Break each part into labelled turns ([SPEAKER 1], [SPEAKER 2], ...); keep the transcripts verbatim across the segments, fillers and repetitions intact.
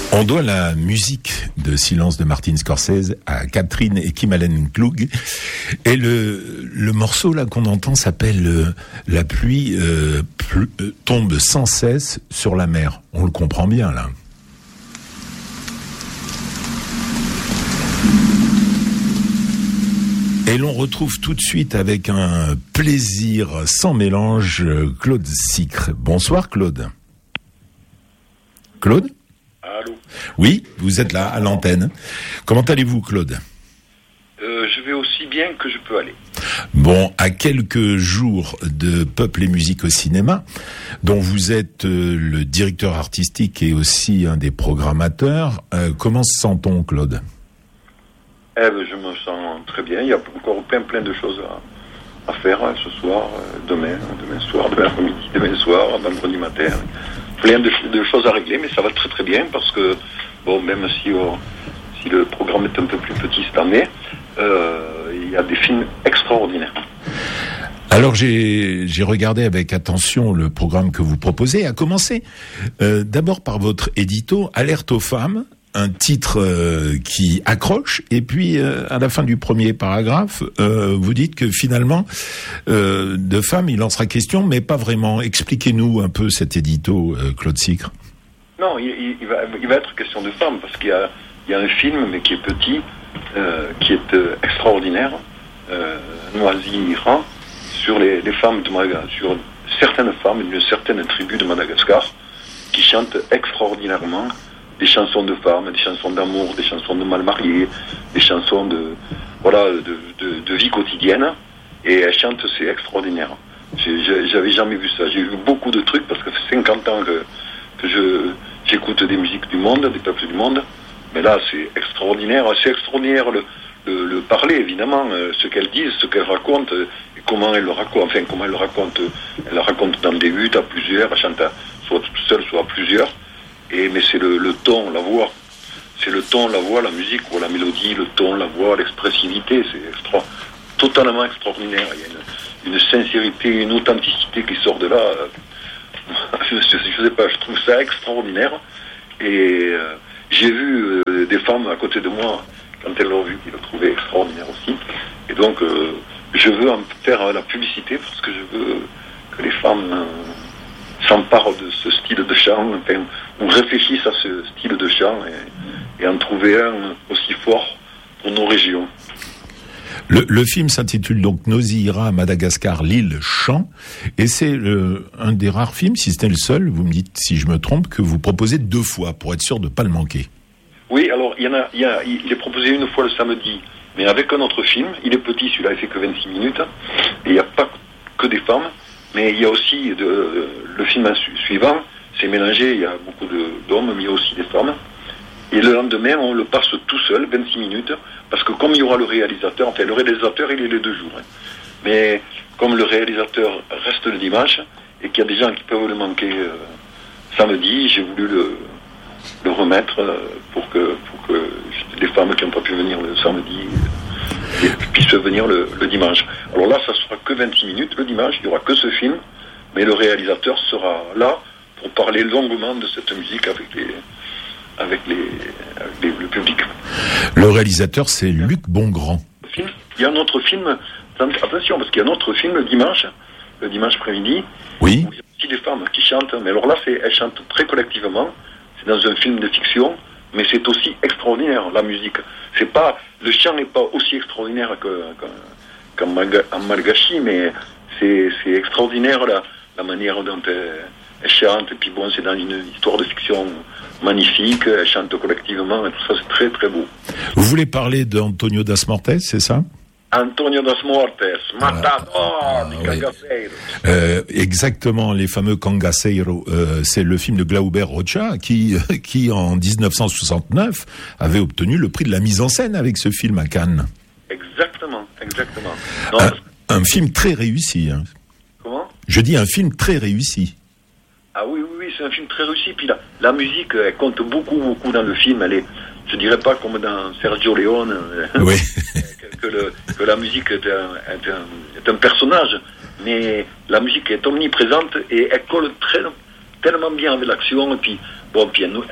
[SPEAKER 1] On doit la musique de Silence de Martin Scorsese à Catherine et Kim Allen-Klug. Et le, le morceau là qu'on entend s'appelle euh, « La pluie euh, pl- euh, tombe sans cesse sur la mer ». On le comprend bien là. Et l'on retrouve tout de suite avec un plaisir sans mélange Claude Sicre. Bonsoir Claude. Claude ?
[SPEAKER 2] Allô ?
[SPEAKER 1] Oui, vous êtes là à l'antenne. Comment allez-vous Claude ?
[SPEAKER 2] euh, Je vais aussi bien que je peux aller.
[SPEAKER 1] Bon, à quelques jours de Peuple et musique au cinéma, dont vous êtes euh, le directeur artistique et aussi un des programmateurs, euh, comment se sent-on Claude ?
[SPEAKER 2] Eh ben, je me sens très bien. Il y a encore plein plein de choses à, à faire hein, ce soir, euh, demain, demain soir, demain après-midi, demain soir, vendredi matin. Plein de, de choses à régler, mais ça va très très bien parce que, bon, même si, euh, si le programme est un peu plus petit cette année, euh, il y a des films extraordinaires.
[SPEAKER 1] Alors j'ai, j'ai regardé avec attention le programme que vous proposez, à commencer euh, d'abord par votre édito, Alerte aux femmes, un titre euh, qui accroche, et puis euh, à la fin du premier paragraphe, euh, vous dites que finalement, euh, de femmes, il en sera question, mais pas vraiment. Expliquez-nous un peu cet édito, euh, Claude Sicre.
[SPEAKER 2] Non, il, il, va, il va être question de femmes, parce qu'il y a, il y a un film, mais qui est petit, euh, qui est euh, extraordinaire, euh, Noisy-Iran, sur les, les femmes de Madagascar, sur certaines femmes d'une certaine tribu de Madagascar, qui chantent extraordinairement des chansons de femmes, des chansons d'amour, des chansons de mal mariés, des chansons de voilà de, de, de vie quotidienne, et elles chantent, c'est extraordinaire. J'ai, j'avais jamais vu ça. J'ai vu beaucoup de trucs parce que ça fait cinquante ans que, que je j'écoute des musiques du monde, des peuples du monde, mais là c'est extraordinaire. C'est extraordinaire le, le, le parler évidemment, euh, ce qu'elles disent, ce qu'elles racontent, euh, et comment elles le racontent. Enfin comment elles le racontent. Elles le racontent dans des huttes à plusieurs, elles chantent à, soit toute seule, soit à plusieurs. Et, mais c'est le, le ton, la voix. C'est le ton, la voix, la musique, ou la mélodie, le ton, la voix, l'expressivité. C'est extra, totalement extraordinaire. Il y a une, une sincérité, une authenticité qui sort de là. Je, je, je sais pas, je trouve ça extraordinaire. Et euh, j'ai vu euh, des femmes à côté de moi, quand elles l'ont vu, qui le trouvaient extraordinaire aussi. Et donc, euh, je veux en faire la publicité parce que je veux que les femmes... Euh, s'emparent de ce style de chant, enfin, ou réfléchissent à ce style de chant et, et en trouver un aussi fort pour nos régions.
[SPEAKER 1] Le, le film s'intitule donc Noisy-Iran, Madagascar, l'île chant, et c'est le, un des rares films, si c'était le seul, vous me dites si je me trompe, que vous proposez deux fois pour être sûr de ne pas le manquer.
[SPEAKER 2] Oui, alors il y en a, il y a, il est proposé une fois le samedi, mais avec un autre film. Il est petit, celui-là, il fait que vingt-six minutes, et il n'y a pas que des femmes. Mais il y a aussi de, le film suivant, c'est mélangé, il y a beaucoup de, d'hommes, mais il y a aussi des femmes. Et le lendemain, on le passe tout seul, vingt-six minutes, parce que comme il y aura le réalisateur, enfin le réalisateur, il est les deux jours. Hein. Mais comme le réalisateur reste le dimanche, et qu'il y a des gens qui peuvent le manquer euh, samedi, j'ai voulu le, le remettre euh, pour que, pour que les femmes qui n'ont pas pu venir le samedi et puissent venir le, le dimanche. Alors là, ça sera que vingt-six minutes. Le dimanche, il n'y aura que ce film, mais le réalisateur sera là pour parler longuement de cette musique avec les, avec les, avec les, le public.
[SPEAKER 1] Le réalisateur, c'est Luc Bongrand.
[SPEAKER 2] Il y a un autre film, attention, parce qu'il y a un autre film le dimanche, le dimanche après-midi,
[SPEAKER 1] oui.
[SPEAKER 2] Où il y a aussi des femmes qui chantent, mais alors là, c'est, elles chantent très collectivement. C'est dans un film de fiction, mais c'est aussi extraordinaire, la musique. C'est pas, le chant n'est pas aussi extraordinaire que, que, qu'en malga, en malgache, mais c'est, c'est extraordinaire la, la manière dont elles, elles chantent. Et puis bon, c'est dans une histoire de fiction magnifique, elles chantent collectivement, et tout ça, c'est très très beau.
[SPEAKER 1] Vous voulez parler d'Antonio Das Mortes, c'est ça ?
[SPEAKER 2] Antonio Das Mortes, Matador,
[SPEAKER 1] ah,
[SPEAKER 2] di
[SPEAKER 1] oui.
[SPEAKER 2] Cangaceiro.
[SPEAKER 1] Euh, exactement, les fameux Cangaceiro. Euh, c'est le film de Glauber Rocha qui, qui en dix-neuf cent soixante-neuf avait obtenu le prix de la mise en scène avec ce film à Cannes.
[SPEAKER 2] Exactement, exactement. Non,
[SPEAKER 1] un, un film très réussi. Hein.
[SPEAKER 2] Comment ?
[SPEAKER 1] Je dis un film très réussi.
[SPEAKER 2] Ah oui, oui, oui, c'est un film très réussi. Puis la, la musique, elle compte beaucoup, beaucoup dans le film. Elle est, je dirais pas comme dans Sergio Leone,
[SPEAKER 1] oui.
[SPEAKER 2] que, que, le, que la musique est un, est, un, est un personnage, mais la musique est omniprésente et elle colle très, tellement bien avec l'action. Et puis, bon, puis elle nous,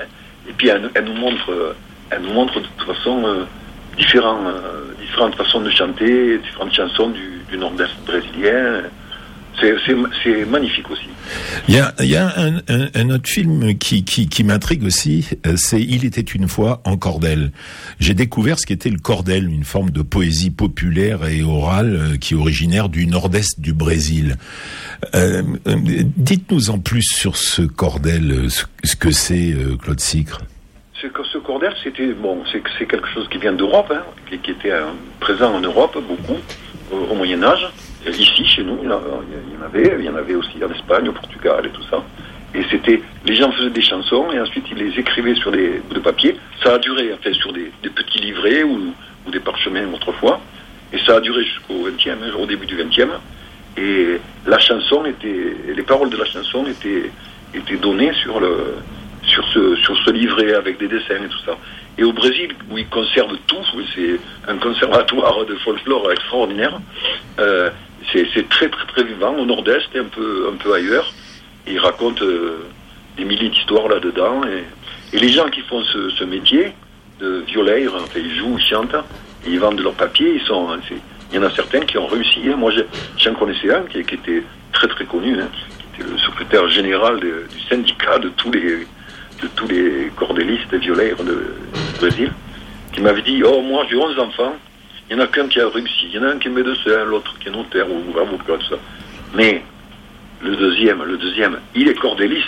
[SPEAKER 2] et puis elle, elle nous montre, elle nous montre de toute façon euh, différents, euh, différentes façons de chanter, différentes chansons du, du nord-est brésilien. C'est, c'est, c'est magnifique aussi.
[SPEAKER 1] Il y a, il y a un, un, un autre film qui, qui, qui m'intrigue aussi, c'est Il était une fois en cordel. J'ai découvert ce qu'était le cordel, une forme de poésie populaire et orale qui est originaire du nord-est du Brésil. Euh, dites-nous en plus sur ce cordel, ce, ce que c'est, euh, Claude Sicre.
[SPEAKER 2] Ce, ce cordel, c'était bon, c'est, c'est quelque chose qui vient d'Europe, hein, qui, qui était euh, présent en Europe beaucoup au, au Moyen Âge. Ici, chez nous, il y en avait, il y en avait aussi en Espagne, au Portugal et tout ça. Et c'était, les gens faisaient des chansons et ensuite ils les écrivaient sur des bouts de papier. Ça a duré, en fait, sur des, des petits livrets ou, ou des parchemins autrefois. Et ça a duré jusqu'au vingtième, au début du vingtième. Et la chanson était, les paroles de la chanson étaient, étaient données sur le, sur ce, sur ce livret avec des dessins et tout ça. Et au Brésil, où ils conservent tout, c'est un conservatoire de folklore extraordinaire. Euh, c'est, c'est très très très vivant au nord-est et un peu un peu ailleurs. Et ils racontent euh, des milliers d'histoires là-dedans. Et, et les gens qui font ce, ce métier de violaire, enfin, ils jouent, ils chantent, et ils vendent leurs papiers. Ils sont, c'est, il y en a certains qui ont réussi. Hein. Moi, j'en connaissais un qui, qui était très très connu, hein, qui était le secrétaire général de, du syndicat de tous les de tous les cordélistes et violaires de, du Brésil, qui m'avait dit, oh, moi j'ai onze enfants, il y en a qu'un qui a réussi, il y en a un qui est médecin, l'autre qui est notaire, ou avocat, tout ça. Mais le deuxième, le deuxième, il est cordéliste.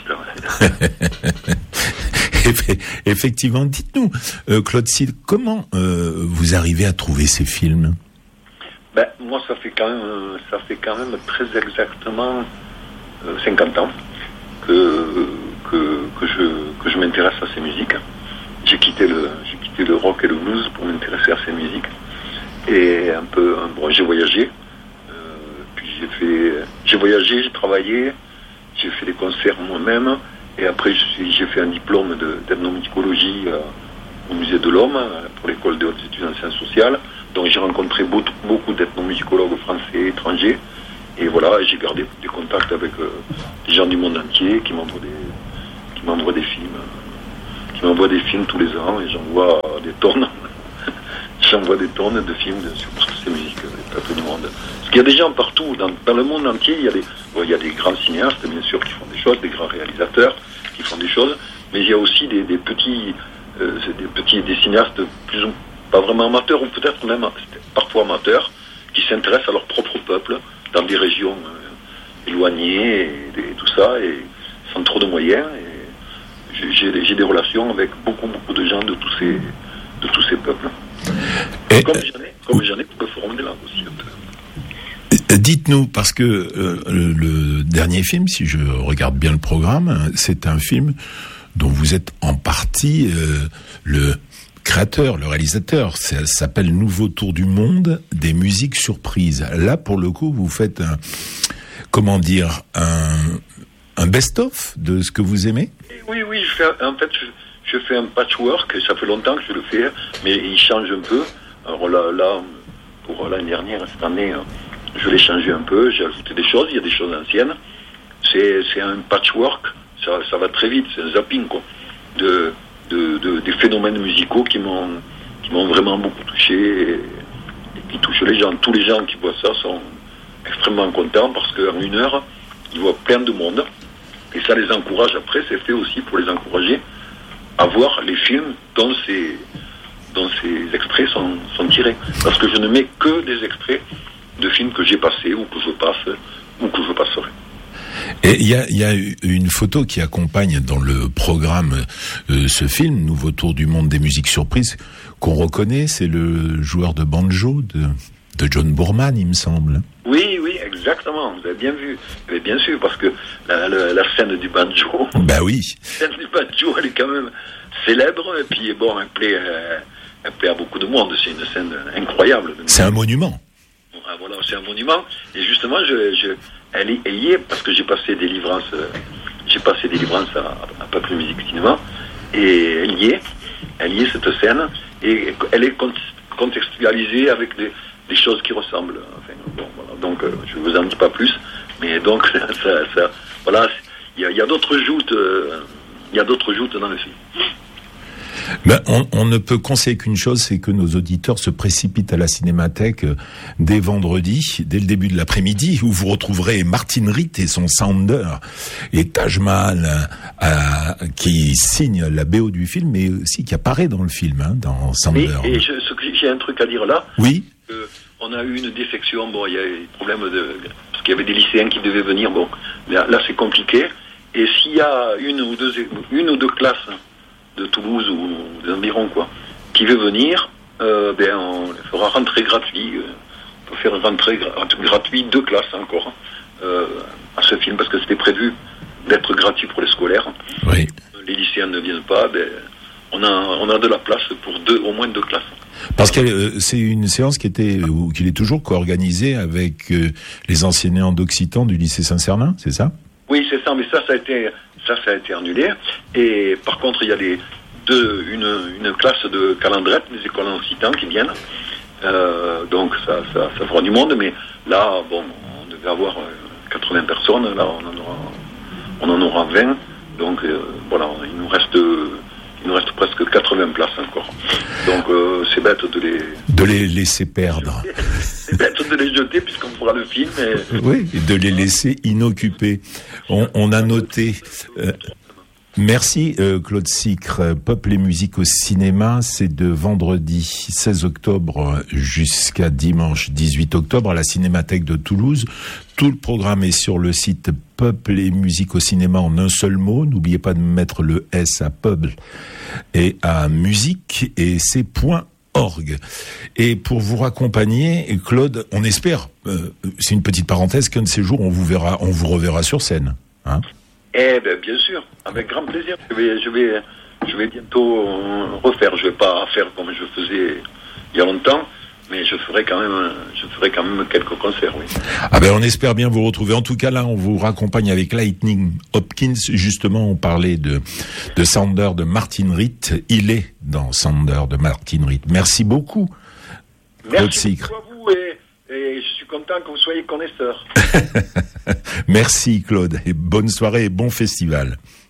[SPEAKER 1] Effectivement, dites-nous, euh, Claude Sicre, comment euh, vous arrivez à trouver ces films?
[SPEAKER 2] Ben, moi, ça fait quand même, ça fait quand même très exactement euh, cinquante ans que, que, que, je, que je m'intéresse à ces musiques. J'ai quitté le, j'ai quitté le rock et le blues pour m'intéresser à ces musiques. Et un peu, bon, j'ai voyagé. Euh, puis j'ai fait, j'ai voyagé, j'ai travaillé, j'ai fait des concerts moi-même. Et après, je suis, j'ai fait un diplôme de, d'ethnomusicologie euh, au Musée de l'Homme, pour l'école des hautes études en sciences sociales. Donc j'ai rencontré beaucoup, beaucoup d'ethnomusicologues français, étrangers. Et voilà, j'ai gardé des contacts avec euh, des gens du monde entier qui m'envoient des, qui m'envoient des films, euh, qui m'envoient des films tous les ans, et j'envoie euh, des tonnes, j'envoie des tonnes de films de, sur toutes ces musiques des peuples du monde. Parce qu'il y a des gens partout, dans, dans le monde entier, il y a des, bon, il y a des grands cinéastes, bien sûr, qui font des choses, des grands réalisateurs qui font des choses, mais il y a aussi des, des petits, euh, des petits, des cinéastes plus ou pas vraiment amateurs, ou peut-être même parfois amateurs, qui s'intéressent à leur propre peuple, dans des régions euh, éloignées et, et tout ça, et sans trop de moyens. Et j'ai, j'ai, j'ai des relations avec beaucoup, beaucoup de gens de tous ces, de tous ces peuples. Et comme j'en ai, comme j'en ai pour le Forum des langues aussi.
[SPEAKER 1] Dites-nous, parce que euh, le, le dernier film, si je regarde bien le programme, c'est un film dont vous êtes en partie euh, le créateur, le réalisateur. Ça s'appelle Nouveau Tour du Monde des musiques surprises. Là, pour le coup, vous faites un, comment dire, un, un best-of de ce que vous aimez?
[SPEAKER 2] Oui, oui, je fais, en fait, je, je fais un patchwork, ça fait longtemps que je le fais, mais il change un peu. Alors là, là pour l'année dernière, cette année, je l'ai changé un peu, j'ai ajouté des choses, il y a des choses anciennes. C'est, c'est un patchwork, ça, ça va très vite, c'est un zapping, quoi, de... De, de, des phénomènes musicaux qui m'ont, qui m'ont vraiment beaucoup touché et, et qui touchent les gens. Tous les gens qui voient ça sont extrêmement contents parce qu'en une heure, ils voient plein de monde et ça les encourage. Après, c'est fait aussi pour les encourager à voir les films dont ces, dont ces extraits sont, sont tirés. Parce que je ne mets que des extraits de films que j'ai passés ou que je passe ou que je passerai.
[SPEAKER 1] Et il y a, y a une photo qui accompagne dans le programme euh, ce film, Nouveau Tour du Monde des musiques surprises, qu'on reconnaît, c'est le joueur de banjo de, de John Boorman, il me semble.
[SPEAKER 2] Oui, oui, exactement, vous avez bien vu. Vous avez bien sûr, parce que la, la, la scène du banjo...
[SPEAKER 1] Bah oui.
[SPEAKER 2] La scène du banjo, elle est quand même célèbre, et puis bon, elle plaît, euh, elle plaît à beaucoup de monde, c'est une scène incroyable.
[SPEAKER 1] C'est un monument.
[SPEAKER 2] Voilà, c'est un monument, et justement, je... je Elle y, elle y est parce que j'ai passé des livrances, euh, j'ai passé des livrances à, à Peuple Musique Cinéma, et elle y est, elle y est cette scène, et elle est contextualisée avec des, des choses qui ressemblent. Enfin, bon, voilà, donc euh, je vous en dis pas plus, mais donc ça, ça voilà, il y a, y a d'autres joutes, il euh, y a d'autres joutes dans le film.
[SPEAKER 1] Ben, on, on ne peut conseiller qu'une chose, c'est que nos auditeurs se précipitent à la Cinémathèque dès vendredi, dès le début de l'après-midi, où vous retrouverez Martin Ritt et son Sounder, et Taj Mahal, euh, qui signe la B O du film, mais aussi qui apparaît dans le film, hein, dans Sounder.
[SPEAKER 2] Et, et je, ce que j'ai un truc à dire là.
[SPEAKER 1] Oui.
[SPEAKER 2] Euh, on a eu une défection, bon, il y a eu des problèmes de... Parce qu'il y avait des lycéens qui devaient venir, bon, là, là c'est compliqué. Et s'il y a une ou deux, une ou deux classes de Toulouse ou des environs, quoi, qui veut venir, euh, ben, on les fera rentrer gratuit. On peut faire rentrer gra- gratuit deux classes encore euh, à ce film, parce que c'était prévu d'être gratuit pour les scolaires.
[SPEAKER 1] Oui.
[SPEAKER 2] Les lycéens ne viennent pas, ben, on a, on a de la place pour deux, au moins deux classes.
[SPEAKER 1] Parce que euh, c'est une séance qui était, ou qui est toujours co-organisée avec euh, les enseignants d'occitan du lycée Saint-Cernin, c'est ça?
[SPEAKER 2] Oui, c'est ça, mais ça, ça a été, ça, ça a été annulé. Et par contre, il y a les deux, une, une classe de calendrette, des écoles en occitan qui viennent. Euh, donc ça, ça, ça fera du monde, mais là, bon, on devait avoir quatre-vingts personnes, là, on en aura, on en aura vingt. Donc euh, voilà, il nous reste, il nous reste presque quatre-vingts places encore. Donc euh, c'est bête de les...
[SPEAKER 1] De les laisser perdre.
[SPEAKER 2] C'est bête de les jeter puisqu'on fera le film. Et...
[SPEAKER 1] Oui, et de les laisser inoccupés. On, on a noté... Euh, merci euh, Claude Sicre. Peuple et musique au cinéma, c'est de vendredi seize octobre jusqu'à dimanche dix-huit octobre à la Cinémathèque de Toulouse. Tout le programme est sur le site Peuple et musique au cinéma en un seul mot. N'oubliez pas de mettre le S à peuple et à musique, et c'est point org. Et pour vous raccompagner, Claude, on espère, euh, c'est une petite parenthèse, qu'un de ces jours on vous verra, on vous reverra sur scène, hein?
[SPEAKER 2] Eh ben bien sûr, avec grand plaisir. Je vais, je vais, je vais bientôt refaire. Je vais pas faire comme je faisais il y a longtemps, mais je ferai quand même, je ferai quand même quelques concerts, oui.
[SPEAKER 1] Ah ben on espère bien vous retrouver. En tout cas là, on vous raccompagne avec Lightning Hopkins. Justement, on parlait de de Sounder de Martin Ritt. Il est dans Sounder de Martin Ritt. Merci beaucoup, Claude
[SPEAKER 2] Merci
[SPEAKER 1] Sicre.
[SPEAKER 2] beaucoup à vous et, et je suis content que vous soyez connaisseur.
[SPEAKER 1] Merci Claude et bonne soirée et bon festival.